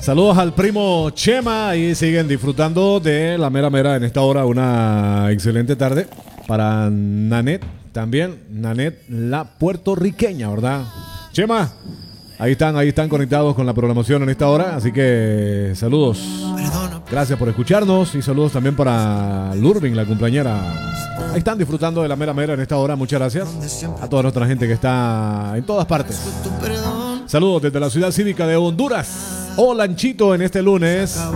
Saludos al primo Chema y siguen disfrutando de la mera mera en esta hora. Una excelente tarde para Nanet también. Nanet, la puertorriqueña, ¿verdad? Chema, ahí están conectados con la programación en esta hora. Así que saludos. Gracias por escucharnos y saludos también para Lurvin, la cumpleañera. Ahí están disfrutando de la mera mera en esta hora. Muchas gracias a toda nuestra gente que está en todas partes. Saludos desde la ciudad cívica de Honduras. Hola, Lanchito, en este lunes.